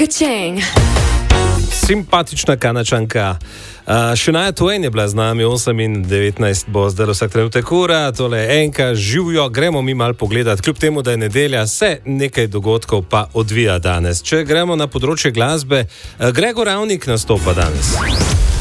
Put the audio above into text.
Ka-ching! Simpatična Kanačanka. Shania Twain je bila z nami, 8 in 19 bo zdaj vsak trenutek ura, tole je enka, živijo, gremo mi malo pogledat, kljub temu, da je nedelja, se nekaj dogodkov pa odvija danes. Če gremo na področje glasbe, Gregor Ravnik nastopa danes.